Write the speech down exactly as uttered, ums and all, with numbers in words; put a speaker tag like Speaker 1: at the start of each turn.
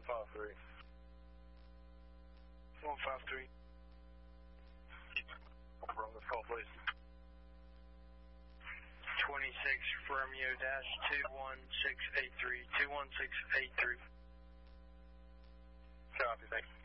Speaker 1: five three.
Speaker 2: one five three.
Speaker 1: Wrong, let's call, please.
Speaker 2: twenty-six Romeo dash two one six eight three. two one six eight three.
Speaker 1: Copy, thanks.